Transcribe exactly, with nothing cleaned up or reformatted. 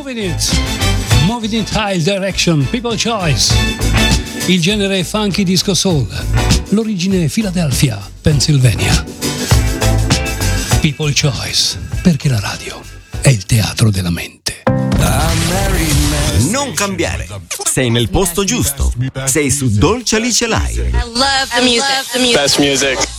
Moving It, Moving It High Direction, People Choice. Il genere è funky disco soul, l'origine è Philadelphia, Pennsylvania. People Choice, perché la radio è il teatro della mente. Non cambiare, sei nel posto giusto, sei su Dolce Alice Live. I love the music. Best music.